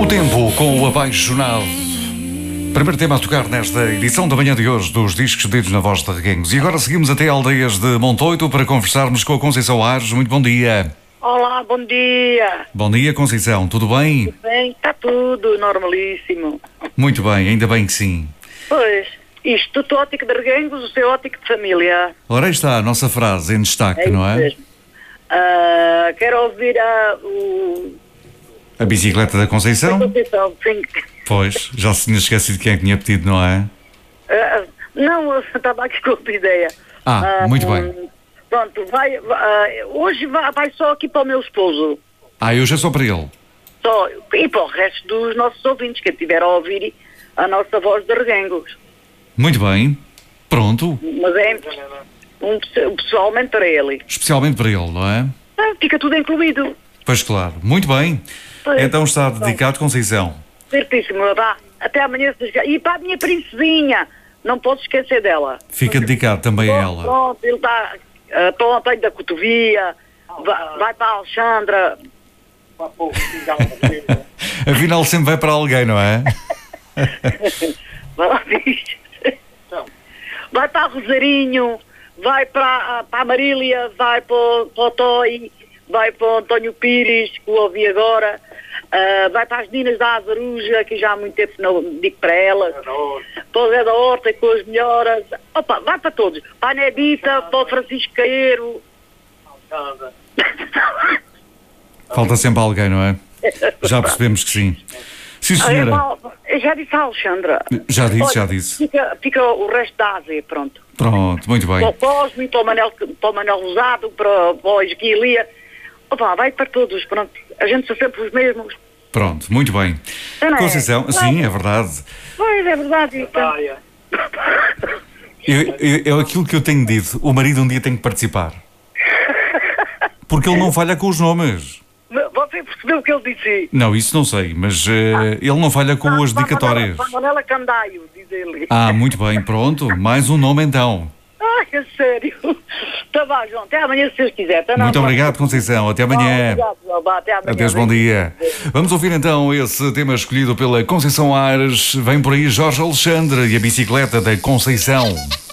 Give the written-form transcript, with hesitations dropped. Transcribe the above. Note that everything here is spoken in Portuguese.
O tempo com o apaixonado. Primeiro tema a tocar nesta edição da manhã de hoje dos Discos Ditos na Voz de Reguengos. E agora seguimos até aldeias de Montoito para conversarmos com a Conceição Aires. Muito bom dia. Olá, bom dia. Bom dia, Conceição. Tudo bem? Tudo bem? Está tudo normalíssimo. Muito bem, ainda bem que sim. Pois, isto do ótico de Reguengos, o seu ótico de família. Ora, aí está a nossa frase em destaque, É não é? mesmo. Quero ouvir A bicicleta da Conceição? Sim. Pois, já se tinha esquecido quem é que tinha pedido, não é? Não, eu estava aqui com outra ideia. Muito bem. Pronto, hoje vai só aqui para o meu esposo. Hoje é só para ele. Só, e para o resto dos nossos ouvintes que estiveram a ouvir a nossa voz de Reguengos. Muito bem. Pronto. Mas é pessoalmente para ele. Especialmente para ele, não é? Fica tudo incluído. Pois claro. Muito bem. Pois. Então está dedicado, Conceição. Certíssimo, vá. Até amanhã. E para a minha princesinha, não posso esquecer dela. Fica dedicado também a ela. Pronto, ele está para o Antônio da Cotovia, vai para a Alexandra. Afinal sempre vai para alguém, não é? Vai para a Rosarinho, vai para a Marília, vai para o Toy, vai para o António Pires, que o ouvi agora, vai para as meninas da Azaruja, que já há muito tempo não digo para elas, para o Zé da Horta com as melhoras, opa, vai para todos, para a Nebita, para o Francisco Caeiro. Falta sempre alguém, não é? Já percebemos que sim. Sim, senhora. Eu já disse à Alexandra. Já disse, Olha, já disse. Fica o resto da Ásia, pronto. Pronto, muito bem. Para o Cosme, para o Manel Rosado, para o Esquilia. Opa, vai para todos, pronto. A gente são sempre os mesmos. Pronto, muito bem. Não é? Conceição, sim, é verdade. Pois, é verdade. Então. É aquilo que eu tenho dito. O marido um dia tem que participar. Porque ele não falha com os nomes. Você percebeu o que ele disse? Não, isso não sei, mas ele não falha com as dedicatórias. Manela Candaio, diz ele. Muito bem, pronto. Mais um nome então. Ai, é sério. Tá bom, João. Até amanhã, se Deus quiser. Muito obrigado, Conceição. Até amanhã. Obrigado, até amanhã. Adeus, bom dia. Vamos ouvir então esse tema escolhido pela Conceição Aires. Vem por aí Jorge Alexandre e a bicicleta da Conceição.